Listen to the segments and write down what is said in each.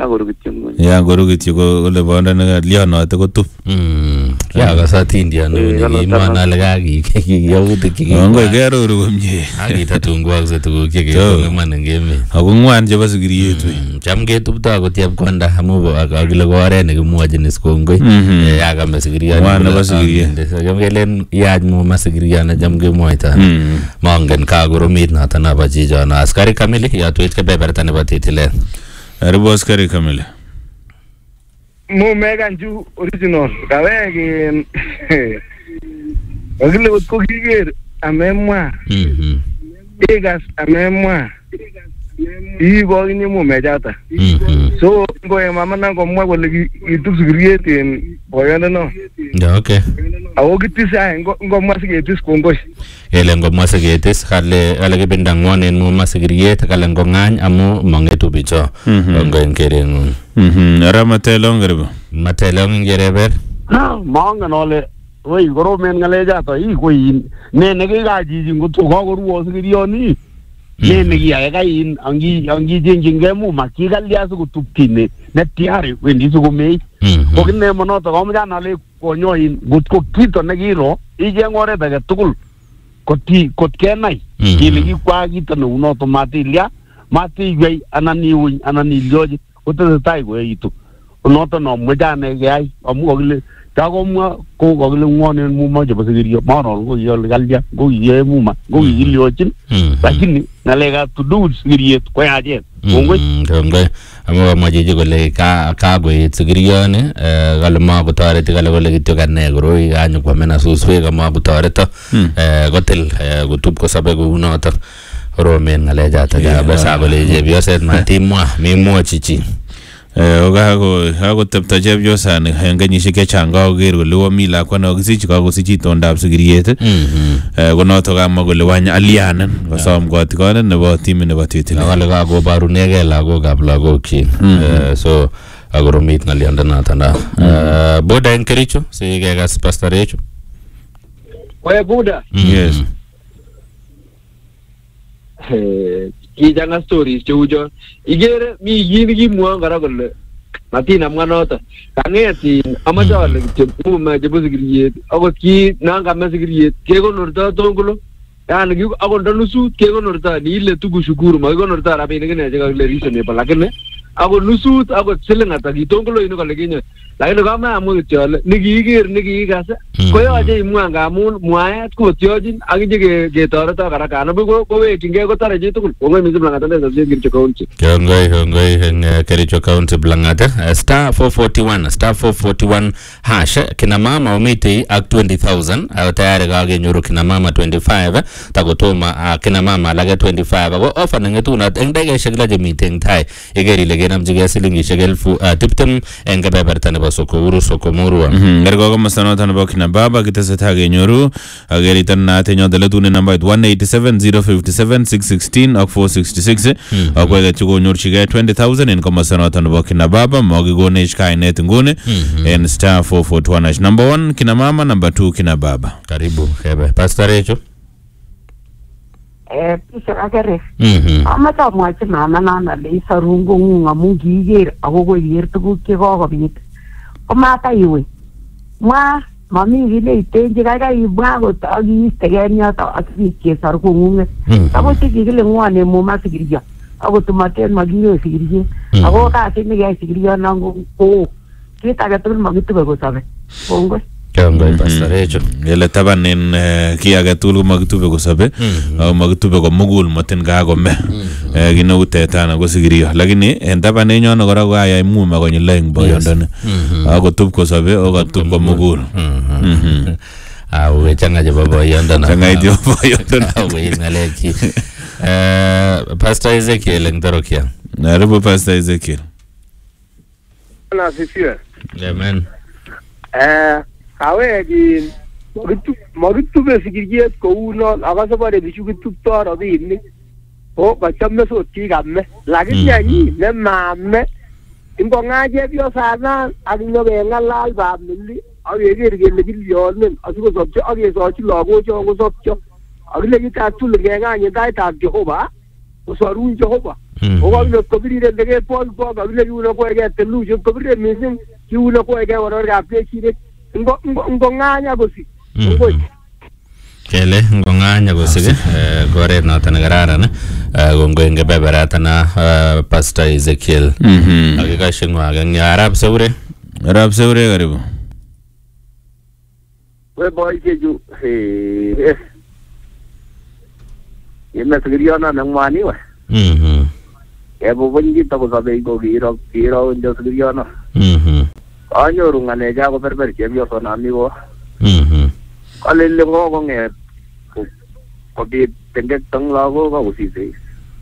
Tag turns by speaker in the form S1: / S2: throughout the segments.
S1: Ya goru kityo kole bonda ne lionote kotup.
S2: Ya kasatindi ano ni imana legagi yautik ki.
S1: Ngoi keroru komye.
S2: Akitatungwakse tuguk chekekongeman eng emet.
S1: Ako ngwan chebo sigiriet we.
S2: Cham ketupto akot chepkonda amu akile ko oret nekimwochin is kongoi. Ya kame sigiriot.
S1: Ngwan nebo sigiriet.
S2: Cham kelen yaach muma sigiriot ne cham kemwoito. Mongen kakoromit noto nebo chichono. Askari kamili yatwech kebeberta nebo titilet.
S1: Aribu askari kamili.
S3: Meganju original. Kawek akile ko kiker amemwa. Egas amemwa. Ibo ni mumejata. So ngoe mama nango mwa kole itu sigiriet en boyondo.
S2: Ya okay.
S3: Awo kitisa ngomwa sigetis kongoi.
S2: Ele ngomwa sigetis kale kibinda ngwon en muma sigiriet kale ngongany amu mangetu bicho. Ngoen keren.
S1: Ara matelo ngeribo.
S2: Matelo ngereber.
S3: Mangen ole wei goromen ngalejato ikoin ne nekikajiji ngoto kokoruo sigirioni. Ne kiyae kain angi jinginge muma kikalya sikutupkine netiare wendi sikomei. Kokine monoto komjana le konyoin gutko kito nekiro ije ngoret age tugul kot kenai kile kikwa kito neunoto matilya matiyei ananilyoje utesetai koeitu unoto no mjane gei amu kokile takomwa ko kokile ngone muma chebo sigirio marol ko yol kalya ko ye muma ko kilyochin lakini ngaleka to do sigiriet ko yaje
S2: ngoi amu majeje kole ka goit sigirione kale ma kotoreti kale kole kityo kanne koroi anyu kwamena suswe kama kotoreto kotil kotup kosabe kunoto romen ngalejato ja besa kole chepyoset matimwa mimwa chichi
S1: Ako tepta chepyosani en kenyisiek chechang kakoker kole omi lakwa nekakisich kakosich itondab sigiriet konoto kamwa kole wany alianen kosom kotikonet nebo timit nebo Twitter
S2: kale kakobarunegei lagokab lagokchi so akoromit ng'aliondonoto boda en Kericho sikekas Pastor Echo
S3: Oye Buda
S1: yes
S3: kijanga stories cheujo igere mi yini kimwa ngara kole matina mwanota kangeti amajale muma jebo sigiriet akot ki nanga mesigiriet kekonorto tongulo yani ki akot nusu kekonorto ni ile tukushukuru makikonorto rabinik ne chekakile reasonable lakini akot nusut akot siling ata kitongulo ino kole kinyo lakini kama amu kityole nikiiker nikiikas koyoche imwa ngamun mwaet kotyojin akije ketoreto karaka ano kowekchingei kotare chitugul kongoi mising Lang'at ane Kericho County
S2: kongoi en Kericho County Lang'at star 441 hash kina mama umiti ak 20,000 tayari kakenyoru kina mama 25 takotoma kina mama alake 25 ako offer nengetunat eng dakikaishek la chemiten tai ikeri ile kenamchigei silingishek 20,000 eng kebeberta nebo Sokomurwa
S1: ngerko komosta noto nebo kina baba kitesetai kenyoru akeriton naat enyoto letune nambait 187 057 616 ak 466 akweket chukonyorchigei 20,000 en komosta noto nebo kina baba makikonech kainet nguni en star 441 number 1 kina mama number 2 kina baba
S2: karibu kebe Pastor Echo
S4: Pisha kakere. Amache amwachi mama nana le isarungo ngamu kiker ako koiker tuguk chekokobit. Komata iwe. Mwa mami kile itenje kaikai ibwa kot akiistegei nyoto akikesar kongunge. Ako tikikile ngwane muma sigiriyo. Ako tumaten magiro sigiriyo. Ako kasit nekiyai sigiriyo nango ko kit age tugul makitube kosabe. Kongoi.
S2: Kongoi Pastor Echo
S1: ele tabanen ki age tugul komakitube kosabe au makitube komugul matin kakome kineu tetana ko sigiriyo lakini en tabanen nyono kora ko ayai muma konyil aeng boyondone akotub kosabe akotub komugul
S2: awe changa chebo boyondone
S1: changa idio boyondone
S2: awe ngaleki Pastor Ezekiel eng Torokia
S1: naribu Pastor Ezekiel
S3: na sifia
S2: amen
S3: kaweki makitube sigiriet kou non akase bare bichu kitupto rabinik o kachome sot kikame lakini yanyi nemame ingong'a chepyosanan ak nyokeng'alal family akeker kele kilyonen asikosopcho akesochi lagocho kosopcho akile kitatul keng'any en taitab Jehova kosorun Jehova Oga lo kobirire dege pol ko ga le yuno ko ga telu jo kobirire missing yuno ko ga wor ga pechire ngo nganya gosi. Ngo
S2: kele ngonganya gosige gore noton kararan gongoenge beberatana Pastor Ezekiel akikashingwa Arab Seure
S1: karibu
S3: we boy keju yema sigiriona nangwani wa ebo bonji to ko sabe ko giro ndio sigiriona anyoru ngane ja ko berber chemyo sona amigo ale le ngo nge ko bi tenge tang la go ko usise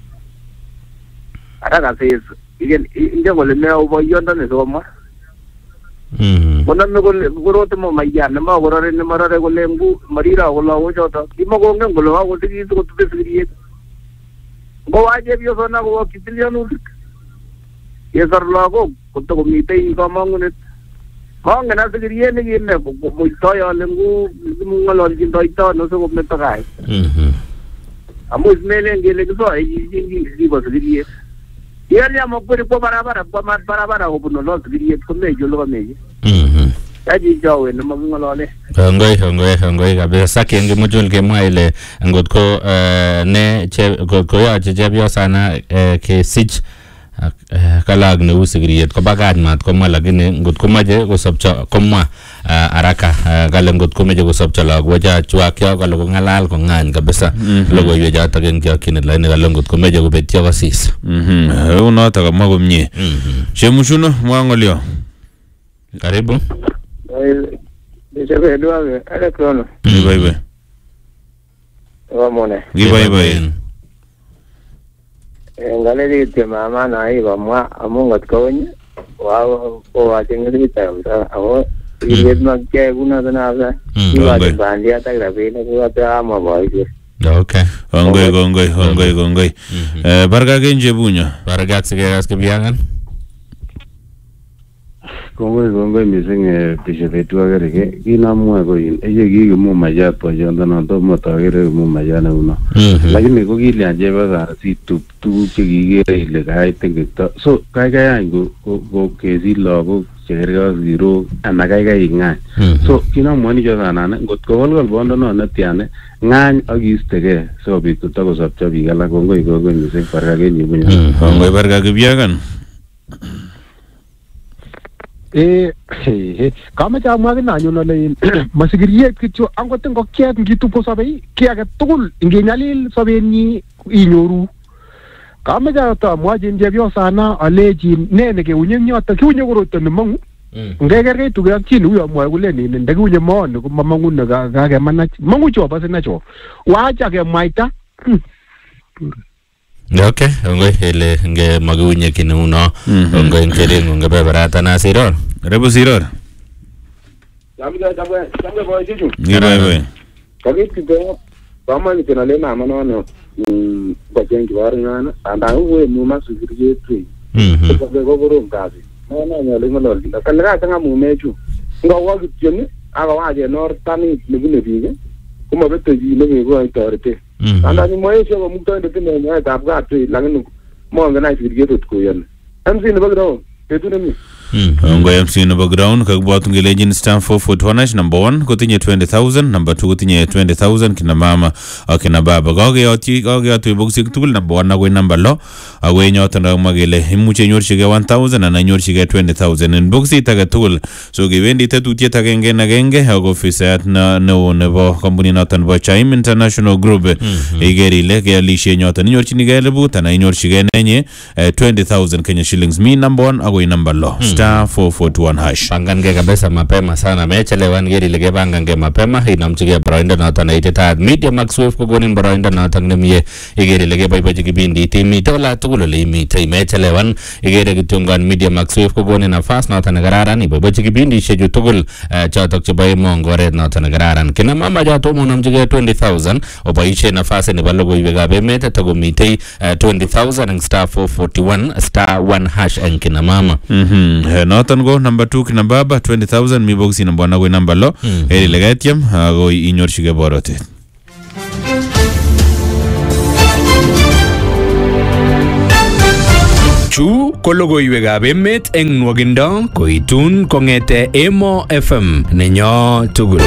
S3: ara ka ses igen inge gole me o boy yonda ne so ma konan me golo to mo maya na ma gorare ne marare gole ngu marira gola ho jota imo go nge golo go tigi to to sigiriye go aje bi so na go kitilianu ye sar la go to ko mi te ko mangunet Kong na sigiriye ni gine mo toyo lengu ngolon jin toito no so me takai amu smele ngele so ji bo sigiriye ya mo puri ko barabara ko no lo sigiriye ko me jo lo me aji jawe no mo ngolole
S2: ngoi kabisa kenge mojul ke maile ngot ko ne che ko ya che byo sana ke sich kalag ne usigriet ko bagaj mat ko malagine ngot ko maje ko sabcha ko ma araka galen ngot ko maje ko sabcha lag waja chwa kya ko lo ngalal ko ngan kabisa logo yeja tagen kya kinet la ne galen ngot ko maje ko betya ko sis
S1: uno ta ko mago mnye shemushuno mwangolio karibu
S3: Nisebe duawe ale krono
S1: bye
S3: wamone
S1: bye
S3: ngale di mama na iba mwa amungot konye wa chengri tamta awo yed magke guna na ba iba bandia ta grabe na ko ta ama boy
S2: okay
S1: gongoi barga genje bunya
S2: barga tsigeras ke biangan
S5: Gongoi missing tishebetu agerege kinamwa ko yin eye kikimu maya po jonda no to motagere mu maya na uno lakini ko kilianje ba si tu chekigere ile kai tengekto so kai angu ko kesi logo cherga zero ana kai ngan so kinamwa ni jana na ngot ko gol bondo no natiane ngan agistege so bitu to ko sapcha bigala gongoi missing parga genye bunya
S1: gongoi barga gebyagan
S6: kama cha mwa na nyono le masigiriye kicho angoten ko kiat ngitu po sabai kiaga tugul ingenyalil sabeni inyoru kama cha ta mwa jinje byo sana aleji nene ke unye nyota ki unye goroto ne mangu ngegere tu ga chini uyo mwa gule ni ndege unye mon ko mamangu na ga ga manach mangu cho base na cho wacha ke maita
S2: okay ngoi hele nge magunye kinuno ngoi ngere nge beberata na siror
S1: rebu siror
S3: jambe boy jitu
S1: bye
S3: kabit kido kama ni tena le mama no ba jengi warngana anda uwe mu masugiriye tu ko go goro ngazi na nyale ngolo kalra tanga mu meju ngo wa gitjeni aga waje nor tani ne bige kuma bete ji ne go itorete anda ni moye sho mu to ndete ne na ta ga tu langin mo ngana sigiriye to ko yan amsi ne bagro etu ne mi
S1: ngo MC in the background kag bot ngelejin Stanford for Twanash number 1 kotinye 20,000 number 2 kotinye 20,000 kina mama akina baba goge oti boxi tugul number 1 agwe number lo agwe nyota na magele imuche nyorshige 1,000 na nyorshige 20,000 in boxi taga tugul so givendi tetu tieta genge na genge ago office na no nebo company notan bo Chaim International Group igeri lege alishe nyota nyorchini gele buta na nyorshige nenye 20,000 Kenya shillings mi number 1 agwe number lo star 441 hash.
S2: Pangange kabisa mapema sana mechelewan geri lege pangange mapema inamchige barainda nata na iteta media max wave kogonin barainda nata ngemye igeri lege baibaji kibindi timi tola tugulo le imite mechelewan igeri kitungan media max wave kogonin nafas nata na gararan baibaji kibindi sheju tugul chatok chibai mongore nata na gararan kina mama jato mo namchige 20,000 obaishe nafasi ni balogo iwegabe mete tago mitei 20,000 star 441 star 1 hash enkina mama
S1: notan go number 2 kina baba 20,000 mi boxi number 1 go number lo eri legatiam go inyorshige borote
S7: Chu ko logoiwekab emet eng nwogindo koitun kong'ete Emo FM nenyo tugul.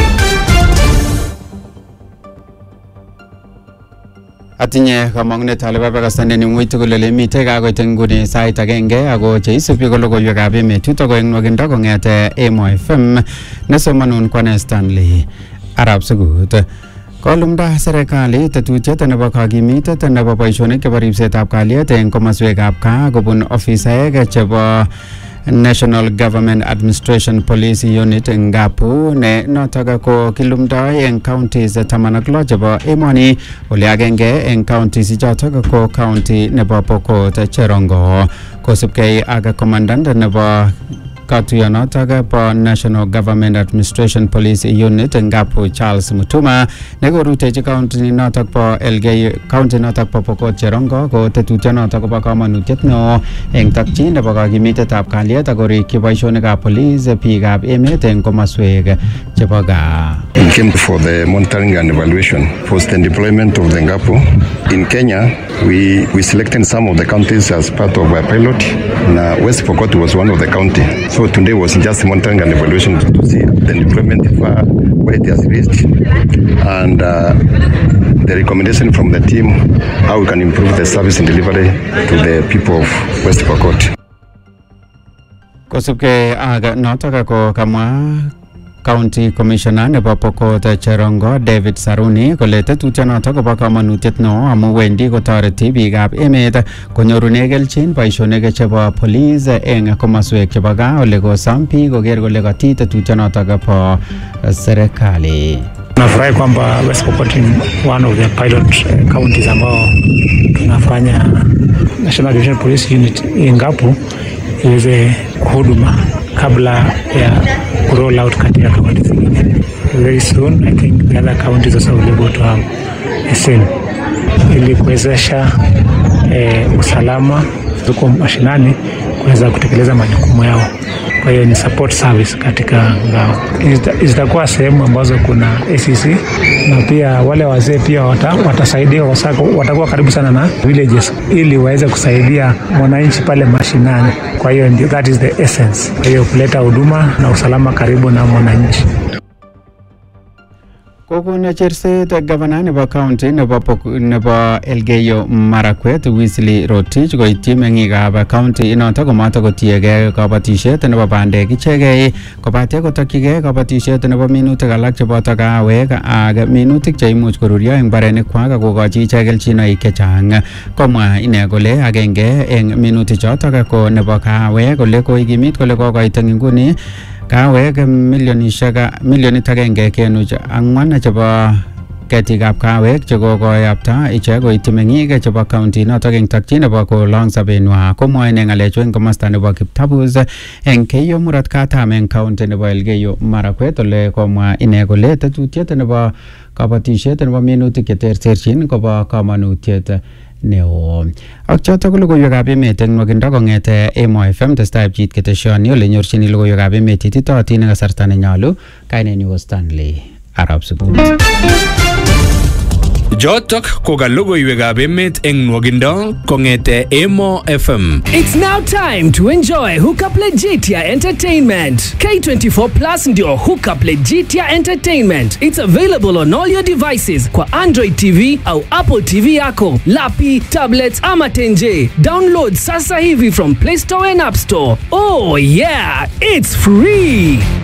S8: Atinye kamang'unet ale babakastandeni ng'ui tugul ole mitei kakoit nguni sait agenge ako cheisubi ko logoiwekab emet chutok ko eng nwogindo kong'ete Emo FM nesomanun kwane Stanley Arab Sugut. Kolumda serikali tetutiet nebo kakimitet nebo boisionik chebo ripsetab kalyet eng komaswekab gaa kobun ofisaek chebo National Government Administration Police Unit Ngapu ne notok ko kilumdoi eng counties 16 chebo emoni ole agenge eng counties chotok ko county nebo Pokot Cherongo kosubkei ak commandant nebo katuyonotok po National Government Administration Police Unit Ngapu Charles Mutuma nekorutechi county notok po Elgeyo county notok po Pokot Cherongo ko tetutyonotok kobo kamanutiet neo eng takchi nebo kakimitetab kalyet ak korikyi boisionikab police biikab emet eng komaswek chebo gaa.
S9: It came for the monitoring and evaluation post the deployment of the Ngapu. In Kenya, we selected some of the counties as part of a pilot. Now, West Pokot was one of the counties. So today was just monitoring and evaluation to see the deployment where it has reached and the recommendation from the team how we can improve the service and delivery to the people of West Pokot.
S8: Kosubkei ak notok ko kamwa County Commissioner nebo Pokot Cherongo David Saruni kole tetutyonotok kobo kamanutiet neo amu wendi kotoreti biikab emet konyorune kelchin boisionik chebo police eng komaswek chebo gaa ole kosom biik koker kole kati tetutyonotok po serikali.
S10: Nafurahi kwamba West Pokot ni one of the pilot counties ambao tunafanya National Division Police Unit Ngapu iweze huduma kabla ya roll out katika counties zingine. Very soon I think the other counties also will be able to have the same ili kuwezesha usalama huko mashinani kuweza kutekeleza majukumu yao. Kwa hiyo ni support service katika ngao. Zitakuwa sehemu ambazo kuna ACC na pia wale wazee pia watasaidia kwa sababu watakuwa karibu sana na villages ili waweze kusaidia wananchi pale mashinani. Kwa hiyo that is the essence. Kwa hiyo kuleta huduma na usalama karibu na wananchi.
S8: Kokon cherset gavana nebo county nebo Elgeyo Marakwet Wesley Rotich koityi meng'ikab county inotok komato kotiegei kabatisiet nebo bandek ichegei kobate kotokyigei kabatisiet nebo minutik alak cheboto kawek ak minutik cheimuch koruryo eng mbarenikwak akokochi ichek kelchinoik chechang. Komwa ine kole agenge eng minutik chotok ko nebo kawek kole koikimit kole kokoit eng nguni kawek milionit 1.4 chebo ketikab kawek chekokoyapta ichek koityi meng'ik chebo county notok eng takchi nebo kolong sobenwa. Komwoe ine ng'alechu eng komosta nebo Kiptabus eng Keiyo murot katam eng county nebo Elgeyo Marakwet ole komwa ine kole tetutiet nebo kabatisiet nebo minutik cheterterchin kobo kamanutiet neo. Ak chotok ko logoiwekab emet eng nwogindo kong'ete Emo FM testai pchit keteshoni ole nyorchini logoiwekab emet ititootin eng kasarta nenyolu. Kainenyu ko Stanley Arab Sugut.
S7: Jotok ko ka logoiwekab emet eng nwogindo kong'ete Emo FM.
S11: It's now time to enjoy Hookup Legitia Entertainment. K24 Plus ndio Hookup Legitia Entertainment. It's available on all your devices kwa Android TV au Apple TV yako, lapi, tablets ama tenje. Download sasa hivi from Play Store and App Store. Oh yeah, it's free.